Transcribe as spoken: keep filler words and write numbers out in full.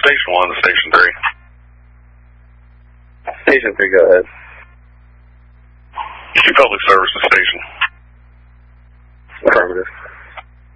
Station one to Station three. Station three, go ahead. Public service to station.